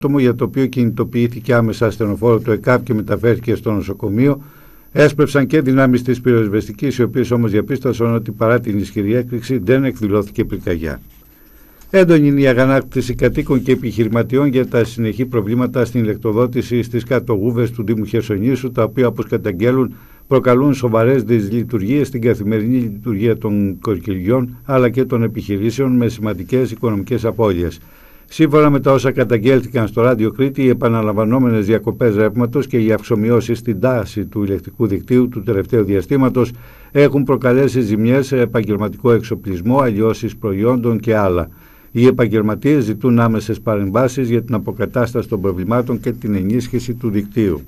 άτομο, για το οποίο κινητοποιήθηκε άμεσα ασθενοφόρο του ΕΚΑΒ και μεταφέρθηκε στο νοσοκομείο, έσπευσαν και δυνάμεις της πυροσβεστικής, οι οποίες όμως διαπίστωσαν ότι παρά την ισχυρή έκρηξη δεν εκδηλώθηκε πυρκαγιά. Έντονη είναι η αγανάκτηση κατοίκων και επιχειρηματιών για τα συνεχή προβλήματα στην ηλεκτροδότηση στις κατογούβες του Δήμου Χερσονήσου, τα οποία, όπως καταγγέλουν, προκαλούν σοβαρές δυσλειτουργίες στην καθημερινή λειτουργία των οικοκυριών αλλά και των επιχειρήσεων, με σημαντικές οικονομικές απώλειες. Σύμφωνα με τα όσα καταγγέλθηκαν στο Ράδιο Κρήτη, οι επαναλαμβανόμενες διακοπές ρεύματος και οι αυξομοιώσεις στην τάση του ηλεκτρικού δικτύου του τελευταίου διαστήματος έχουν προκαλέσει ζημιές σε επαγγελματικό εξοπλισμό, αλλοιώσεις προϊόντων και άλλα. Οι επαγγελματίες ζητούν άμεσες παρεμβάσεις για την αποκατάσταση των προβλημάτων και την ενίσχυση του δικτύου.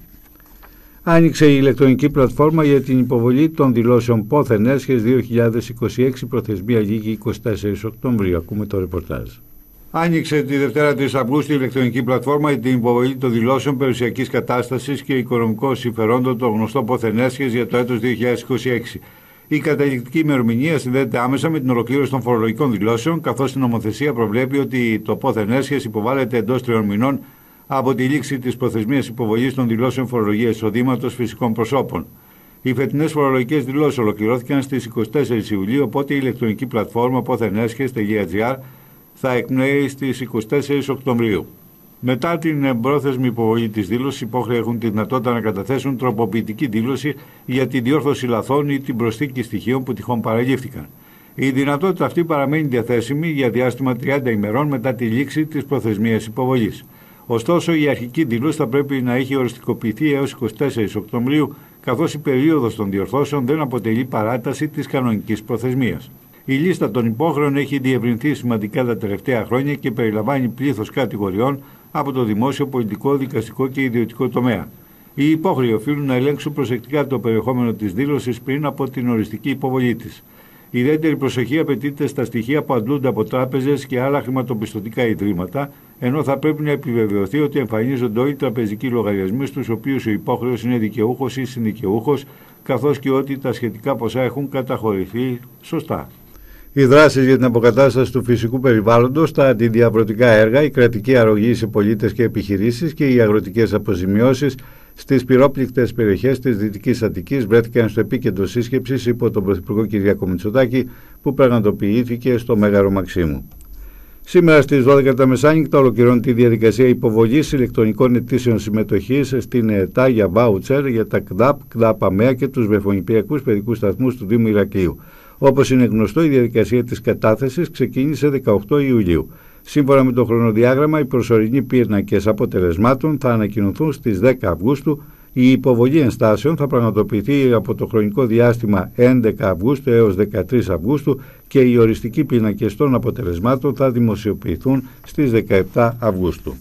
Άνοιξε η ηλεκτρονική πλατφόρμα για την υποβολή των δηλώσεων πόθεν έσχες 2026, προθεσμία λίγη 24 Οκτωβρίου. Ακούμε το ρεπορτάζ. Άνοιξε τη Δευτέρα 3 Αυγούστου η ηλεκτρονική πλατφόρμα για την υποβολή των δηλώσεων περιουσιακής κατάστασης και οικονομικών συμφερόντων, το γνωστό πόθεν έσχες, για το έτος 2026. Η καταληκτική ημερομηνία συνδέεται άμεσα με την ολοκλήρωση των φορολογικών δηλώσεων, καθώς η νομοθεσία προβλέπει ότι το πόθεν έσχες υποβάλλεται εντός 3 μηνών από τη λήξη της προθεσμίας υποβολής των δηλώσεων φορολογίας εισοδήματος φυσικών προσώπων. Οι φετινές φορολογικές δηλώσεις ολοκληρώθηκαν στις 24 Ιουλίου, οπότε η ηλεκτρονική πλατφόρμα pothenέσχες.gr θα εκπνέει στις 24 Οκτωβρίου. Μετά την εμπρόθεσμη υποβολή της δήλωσης, οι υπόχρεοι έχουν τη δυνατότητα να καταθέσουν τροποποιητική δήλωση για τη διόρθωση λαθών ή την προσθήκη στοιχείων που τυχόν παραλήφθηκαν. Η δυνατότητα αυτή παραμένει διαθέσιμη για διάστημα 30 ημερών μετά τη λήξη της προθεσμίας υποβολής. Ωστόσο, η αρχική δήλωση θα πρέπει να έχει οριστικοποιηθεί έως 24 Οκτωβρίου, καθώς η περίοδος των διορθώσεων δεν αποτελεί παράταση της κανονικής προθεσμίας. Η λίστα των υπόχρεων έχει διευρυνθεί σημαντικά τα τελευταία χρόνια και περιλαμβάνει πλήθος κατηγοριών από το δημόσιο, πολιτικό, δικαστικό και ιδιωτικό τομέα. Οι υπόχρεοι οφείλουν να ελέγξουν προσεκτικά το περιεχόμενο της δήλωσης πριν από την οριστική υποβολή της. Ιδιαίτερη προσοχή απαιτείται στα στοιχεία που αντλούνται από τράπεζες και άλλα χρηματοπιστωτικά ιδρύματα, ενώ θα πρέπει να επιβεβαιωθεί ότι εμφανίζονται όλοι οι τραπεζικοί λογαριασμοί στους οποίους ο υπόχρεος είναι δικαιούχος ή συνδικαιούχος, καθώς και ότι τα σχετικά ποσά έχουν καταχωρηθεί σωστά. Οι δράσεις για την αποκατάσταση του φυσικού περιβάλλοντος, τα αντιδιαβρωτικά έργα, η κρατική αρρωγή σε πολίτες και επιχειρήσεις και οι αγροτικές αποζημιώσεις στις πυρόπληκτες περιοχές της Δυτικής Αττικής βρέθηκαν στο επίκεντρο σύσκεψης υπό τον Πρωθυπουργό Κυριάκο Μητσοτάκη, που πραγματοποιήθηκε στο Μέγαρο Μαξίμου. Σήμερα στις 12 τα μεσάνυχτα ολοκληρώνεται η διαδικασία υποβολής ηλεκτρονικών αιτήσεων συμμετοχής στην ΕΤΑ για βάουτσερ για τα ΚΔΑΠ, ΚΔΑΠ-ΑΜΕΑ και τους βρεφονιπιακούς παιδικούς σταθμούς του Δήμου Ηρακλείου. Όπως είναι γνωστό, η διαδικασία της κατάθεσης ξεκίνησε 18 Ιουλίου. Σύμφωνα με το χρονοδιάγραμμα, οι προσωρινοί πίνακες αποτελεσμάτων θα ανακοινωθούν στις 10 Αυγούστου. Η υποβολή ενστάσεων θα πραγματοποιηθεί από το χρονικό διάστημα 11 Αυγούστου έως 13 Αυγούστου και οι οριστικοί πίνακες των αποτελεσμάτων θα δημοσιοποιηθούν στις 17 Αυγούστου.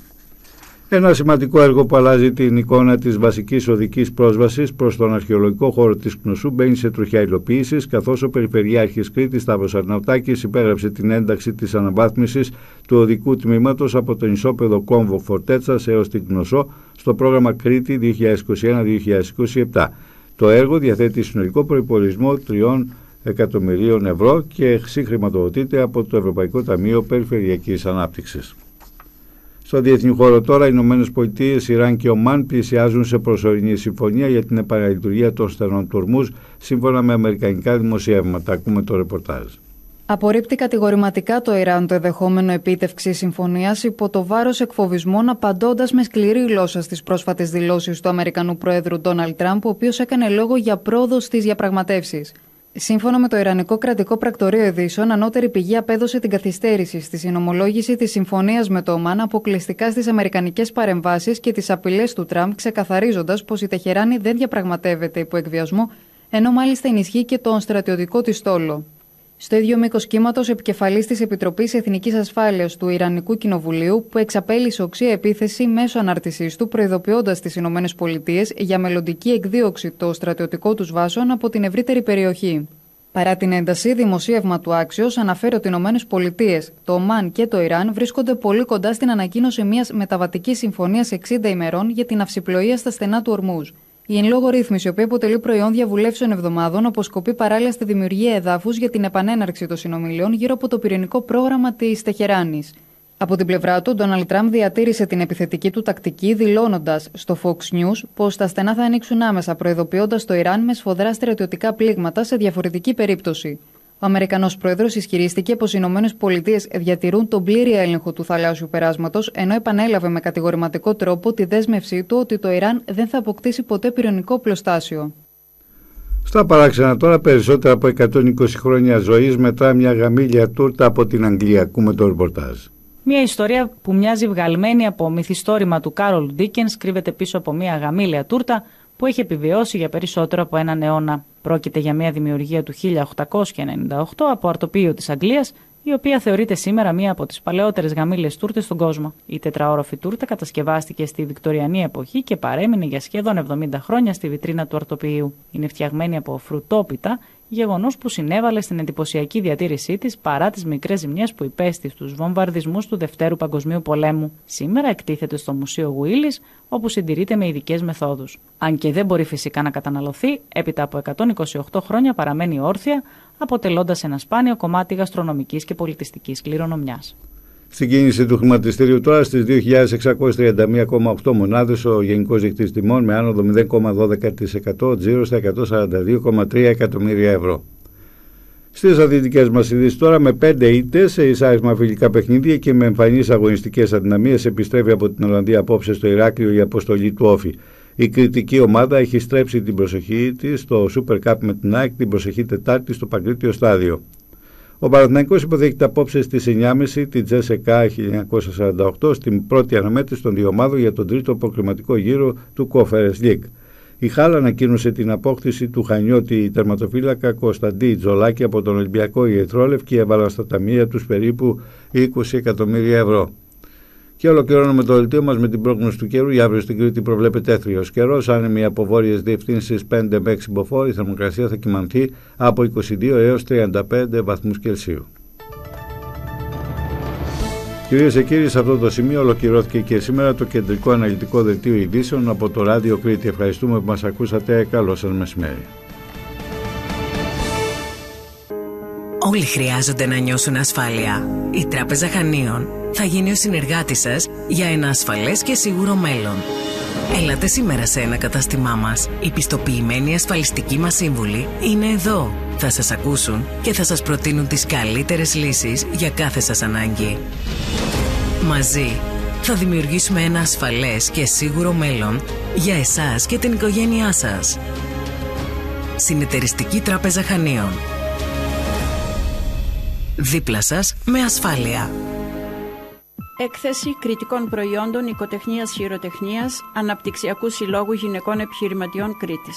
Ένα σημαντικό έργο που αλλάζει την εικόνα της βασικής οδικής πρόσβασης προς τον αρχαιολογικό χώρο της Κνωσού μπαίνει σε τροχιά υλοποίησης, καθώς ο Περιφερειάρχης Κρήτης Σταύρος Αρναουτάκης υπέγραψε την ένταξη της αναβάθμισης του οδικού τμήματος από το ισόπεδο κόμβο Φορτέτσας έως την Κνωσό στο πρόγραμμα Κρήτη 2021-2027. Το έργο διαθέτει συνολικό προϋπολογισμό 3 εκατομμυρίων ευρώ και συγχρηματοδοτείται από το Ευρωπαϊκό Ταμείο Περιφερειακής Ανάπτυξης. Στο διεθνή χώρο τώρα, οι Ηνωμένες Πολιτείες, Ιράν και Ομάν πλησιάζουν σε προσωρινή συμφωνία για την επαναλειτουργία των στενών του Ορμούζ, σύμφωνα με αμερικανικά δημοσιεύματα. Ακούμε το ρεπορτάζ. Απορρίπτει κατηγορηματικά το Ιράν το ενδεχόμενο επίτευξη συμφωνίας υπό το βάρος εκφοβισμών, απαντώντας με σκληρή γλώσσα στις πρόσφατες δηλώσεις του Αμερικανού Προέδρου Ντόναλντ Τραμπ, ο οποίος έκανε λόγο για πρόοδο στις διαπραγματεύσεις. Σύμφωνα με το Ιρανικό Κρατικό Πρακτορείο Ειδήσεων, ανώτερη πηγή απέδωσε την καθυστέρηση στη συνομολόγηση της συμφωνίας με το Ομάν αποκλειστικά στις αμερικανικές παρεμβάσεις και τις απειλές του Τραμπ, ξεκαθαρίζοντας πως η Τεχεράνη δεν διαπραγματεύεται υπό εκβιασμό, ενώ μάλιστα ενισχύει και τον στρατιωτικό της στόλο. Στο ίδιο μήκος κύματος, επικεφαλής της Επιτροπής Εθνικής Ασφάλειας του Ιρανικού Κοινοβουλίου, που εξαπέλυσε οξία επίθεση μέσω ανάρτησής του, προειδοποιώντας τις ΗΠΑ για μελλοντική εκδίωξη των στρατιωτικών τους βάσεων από την ευρύτερη περιοχή. Παρά την ένταση, δημοσίευμα του Άξιος αναφέρει ότι οι ΗΠΑ, το Ομάν και το Ιράν βρίσκονται πολύ κοντά στην ανακοίνωση μιας μεταβατικής συμφωνίας 60 ημερών για την αυσιπλοεία στα στενά του Ορμούζ. Η εν λόγω ρύθμιση, η οποία αποτελεί προϊόν διαβουλεύσεων εβδομάδων, αποσκοπεί παράλληλα στη δημιουργία εδάφους για την επανέναρξη των συνομιλιών γύρω από το πυρηνικό πρόγραμμα της Τεχεράνης. Από την πλευρά του, ο Ντόναλντ Τραμπ διατήρησε την επιθετική του τακτική, δηλώνοντας στο Fox News πως τα στενά θα ανοίξουν άμεσα, προειδοποιώντας το Ιράν με σφοδρά στρατιωτικά πλήγματα σε διαφορετική περίπτωση. Ο Αμερικανός πρόεδρος ισχυρίστηκε πως οι ΗΠΑ διατηρούν τον πλήρη έλεγχο του θαλάσσιου περάσματος, ενώ επανέλαβε με κατηγορηματικό τρόπο τη δέσμευσή του ότι το Ιράν δεν θα αποκτήσει ποτέ πυρηνικό οπλοστάσιο. Στα παράξενα τώρα, περισσότερα από 120 χρόνια ζωής μετρά μια γαμήλια τούρτα από την Αγγλία. Ακούμε το ρεπορτάζ. Μια ιστορία που μοιάζει βγαλμένη από μυθιστόρημα του Κάρολ Ντίκενς κρύβεται πίσω από μια γαμήλια τούρτα που έχει επιβιώσει για περισσότερο από έναν αιώνα. Πρόκειται για μια δημιουργία του 1898 από αρτοποιείο της Αγγλίας, η οποία θεωρείται σήμερα μία από τις παλαιότερες γαμήλιες τούρτες στον κόσμο. Η τετραόροφη τούρτα κατασκευάστηκε στη Βικτωριανή εποχή και παρέμεινε για σχεδόν 70 χρόνια στη βιτρίνα του αρτοποιείου. Είναι φτιαγμένη από φρουτόπιτα, γεγονός που συνέβαλε στην εντυπωσιακή διατήρησή της παρά τις μικρές ζημιές που υπέστη στους βομβαρδισμούς του Δευτέρου Παγκοσμίου Πολέμου. Σήμερα εκτίθεται στο Μουσείο Γουίλις, όπου συντηρείται με ειδικές μεθόδους. Αν και δεν μπορεί φυσικά να καταναλωθεί, έπειτα από 128 χρόνια παραμένει όρθια, αποτελώντας ένα σπάνιο κομμάτι γαστρονομικής και πολιτιστικής κληρονομιάς. Στην κίνηση του χρηματιστήριου τώρα στις 2.631,8 μονάδες ο γενικός δείκτης τιμών με άνοδο 0,12%, τζίρο στα 142,3 εκατομμύρια ευρώ. Στις αθλητικές μας ειδήσεις τώρα, με 5 ήττες σε εισάρισμα φιλικά παιχνίδια και με εμφανείς αγωνιστικές αδυναμίες, επιστρέφει από την Ολλανδία απόψε στο Ηράκλειο η αποστολή του Όφη. Η κριτική ομάδα έχει στρέψει την προσοχή της στο Super Cup με την ΑΕΚ την προσεχή Τετάρτη στο Παγκρίτιο Στάδιο. Ο Παναθηναϊκός υποδέχεται απόψε στις 9.30 την Τζέσεκα 1948 στην πρώτη αναμέτρηση των δύο ομάδων για τον τρίτο προκριματικό γύρο του Conference League. Η Χάλ ανακοίνωσε την απόκτηση του Χανιώτη τερματοφύλακα Κωνσταντή Τζολάκη από τον Ολυμπιακό Ιετρόλευ και έβαλαν στα ταμεία τους περίπου 20 εκατομμύρια ευρώ. Και ολοκληρώνουμε το δελτίο μας με την πρόγνωση του καιρού. Για αύριο στην Κρήτη προβλέπεται έθριος καιρός, άνεμοι από βόρειες διευθύνσεις 5 με 6 μποφόρ. Η θερμοκρασία θα κυμανθεί από 22 έως 35 βαθμούς Κελσίου. Κυρίες και κύριοι, σε αυτό το σημείο ολοκληρώθηκε και σήμερα το κεντρικό αναλυτικό δελτίο ειδήσεων από το Ράδιο Κρήτη. Ευχαριστούμε που μας ακούσατε. Καλό σας μεσημέρι. Όλοι χρειάζονται να νιώσουν ασφάλεια. Η Τράπεζα Χανίων θα γίνει ο συνεργάτης σας για ένα ασφαλές και σίγουρο μέλλον. Έλατε σήμερα σε ένα κατάστημά μας. Οι πιστοποιημένοι ασφαλιστικοί μας σύμβουλοι είναι εδώ. Θα σας ακούσουν και θα σας προτείνουν τις καλύτερες λύσεις για κάθε σας ανάγκη. Μαζί θα δημιουργήσουμε ένα ασφαλές και σίγουρο μέλλον για εσάς και την οικογένειά σας. Συνεταιριστική Τράπεζα Χανίων. Δίπλα σας με ασφάλεια. Έκθεση κριτικών προϊόντων οικοτεχνίας χειροτεχνίας Αναπτυξιακού Συλλόγου Γυναικών Επιχειρηματιών Κρήτης.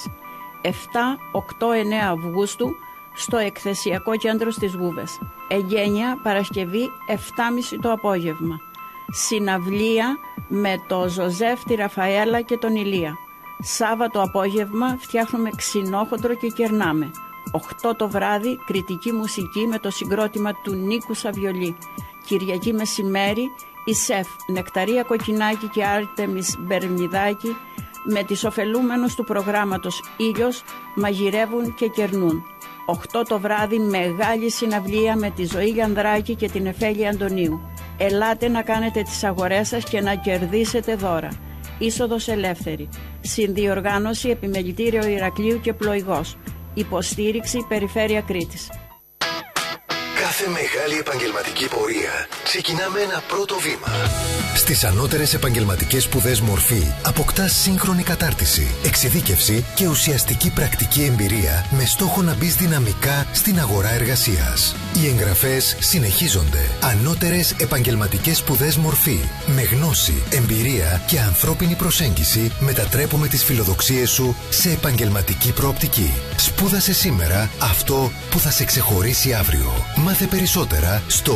7-8-9 Αυγούστου στο Εκθεσιακό Κέντρο στις Γούβες. Εγγένεια Παρασκευή 7.30 το απόγευμα. Συναυλία με το Ζωζεύ, τη Ραφαέλα και τον Ηλία. Σάββατο απόγευμα φτιάχνουμε ξινόχοντρο και κερνάμε. 8 το βράδυ κριτική μουσική με το συγκρότημα του Νίκου Σαβιολί. Κυριακή μεσημέρι η ΣΕΦ Νεκταρία Κοκκινάκη και Άρτεμις Μπερμιδάκη με τις ωφελούμενους του προγράμματος Ήλιος μαγειρεύουν και κερνούν. 8 το βράδυ μεγάλη συναυλία με τη Ζωή Λιανδράκη και την Εφέλη Αντωνίου. Ελάτε να κάνετε τις αγορές σας και να κερδίσετε δώρα. Είσοδος ελεύθερη. Συνδιοργάνωση Επιμελητήριο Ηρακλείου και Πλοηγός. Υποστήριξη Περιφέρεια Κρήτης. Κάθε μεγάλη επαγγελματική πορεία ξεκινά με ένα πρώτο βήμα. Στις ανώτερες επαγγελματικές σπουδές Μορφή αποκτάς σύγχρονη κατάρτιση, εξειδίκευση και ουσιαστική πρακτική εμπειρία με στόχο να μπεις δυναμικά στην αγορά εργασίας. Οι εγγραφές συνεχίζονται. Ανώτερες επαγγελματικές σπουδές Μορφή. Με γνώση, εμπειρία και ανθρώπινη προσέγγιση μετατρέπουμε τις φιλοδοξίες σου σε επαγγελματική προοπτική. Σπούδασε σήμερα αυτό που θα σε ξεχωρίσει αύριο. Μάθε περισσότερα στο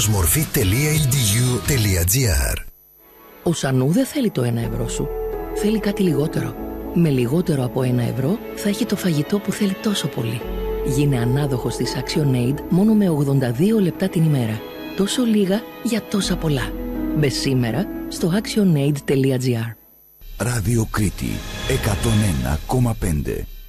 omilosmorfi.edu.gr. Ο Σανού δεν θέλει το 1 ευρώ σου. Θέλει κάτι λιγότερο. Με λιγότερο από 1 ευρώ θα έχει το φαγητό που θέλει τόσο πολύ. Γίνε ανάδοχος της ActionAid μόνο με 82 λεπτά την ημέρα. Τόσο λίγα για τόσα πολλά. Μπε σήμερα στο actionaid.gr. Ράδιο Κρήτη 101,5.